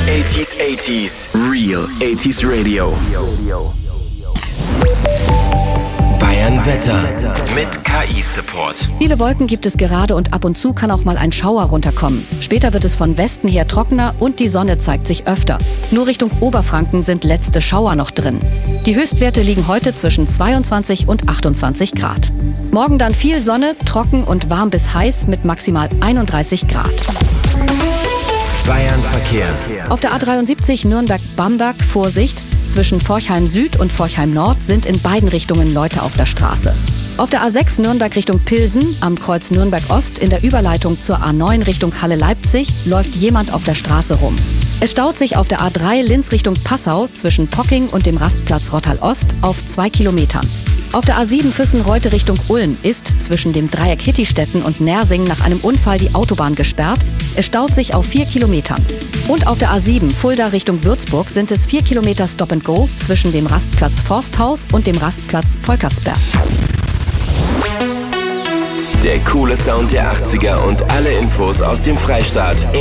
80s, Real 80s Radio. Bayern Wetter mit KI-Support. Viele Wolken gibt es gerade und ab und zu kann auch mal ein Schauer runterkommen. Später wird es von Westen her trockener und die Sonne zeigt sich öfter. Nur Richtung Oberfranken sind letzte Schauer noch drin. Die Höchstwerte liegen heute zwischen 22 und 28 Grad. Morgen dann viel Sonne, trocken und warm bis heiß mit maximal 31 Grad. Bayern Verkehr. Auf der A73 Nürnberg-Bamberg Vorsicht. Zwischen Forchheim Süd und Forchheim Nord sind in beiden Richtungen Leute auf der Straße. Auf der A6 Nürnberg Richtung Pilsen, am Kreuz Nürnberg Ost in der Überleitung zur A9 Richtung Halle-Leipzig läuft jemand auf der Straße rum. Es staut sich auf der A3 Linz Richtung Passau zwischen Pocking und dem Rastplatz Rottal Ost auf 2 Kilometern. Auf der A7 Füssen-Reute Richtung Ulm ist zwischen dem Dreieck Hittistetten und Nersing nach einem Unfall die Autobahn gesperrt. Es staut sich auf 4 Kilometern. Und auf der A7 Fulda Richtung Würzburg sind es 4 Kilometer Stop and Go zwischen dem Rastplatz Forsthaus und dem Rastplatz Volkersberg. Der coole Sound der 80er und alle Infos aus dem Freistaat.